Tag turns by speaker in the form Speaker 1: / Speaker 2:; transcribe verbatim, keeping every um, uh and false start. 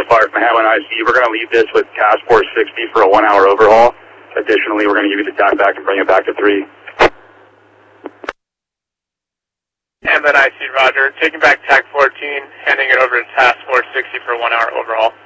Speaker 1: Fire from Hamlin I C. We're going to leave this with Task Force sixty for a one-hour overhaul. Additionally, we're going to give you the time back and bring it back to three.
Speaker 2: Hamlin I C, roger. Taking back T A C fourteen, handing it over to Task Force sixty for a one-hour overhaul.